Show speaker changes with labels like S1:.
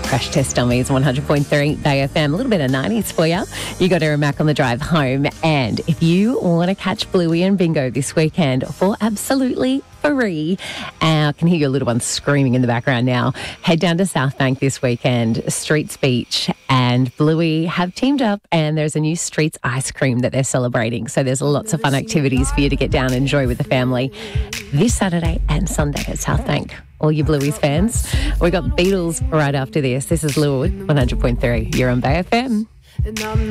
S1: Crash Test Dummies, 100.3 Bay FM. A little bit of 90s for you. You got Erin Mac on the drive home. And if you want to catch Bluey and Bingo this weekend for absolutely free, I can hear your little one screaming in the background now. Head down to South Bank this weekend. Streets Beach and Bluey have teamed up, and there's a new Streets ice cream that they're celebrating. So there's lots of fun activities for you to get down and enjoy with the family this Saturday and Sunday at South Bank. All you Bluey's fans. We got Beatles right after this. This is Lord, 100.3. You're on Bay FM.